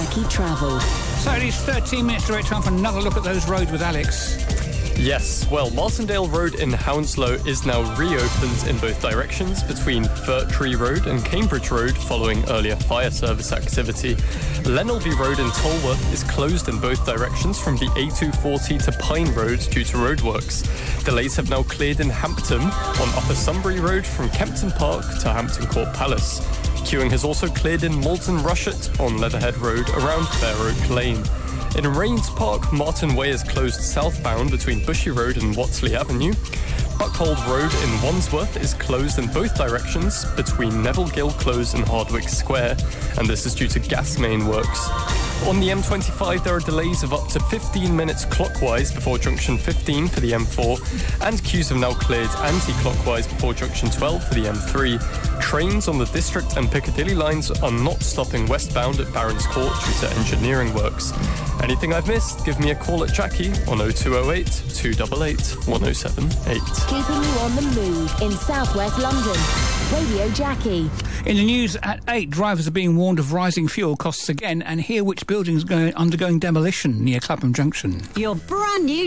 Jackie Travel. So it is 13 minutes to time for another look at those roads with Alex. Yes, well, Martindale Road in Hounslow is now reopened in both directions between Fir Tree Road and Cambridge Road following earlier fire service activity. Lenelby Road in Tolworth is closed in both directions from the A240 to Pine Road due to roadworks. Delays have now cleared in Hampton on Upper Sunbury Road from Kempton Park to Hampton Court Palace. Queuing has also cleared in Malton Rushet on Leatherhead Road around Fair Oak Lane. In Rains Park, Martin Way is closed southbound between Bushy Road and Watsley Avenue. Buckhold Road in Wandsworth is closed in both directions between Neville Gill Close and Hardwick Square, and this is due to gas main works. On the M25, there are delays of up to 15 minutes clockwise before junction 15 for the M4, and queues have now cleared anti-clockwise before junction 12 for the M3. Trains on the District and Piccadilly lines are not stopping westbound at Barons Court due to engineering works. Anything I've missed, give me a call at Jackie on 0208 288 1078. Keeping you on the move in southwest London. Radio Jackie. In the news at 8, drivers are being warned of rising fuel costs again, and hear which buildings are undergoing demolition near Clapham Junction. Your brand new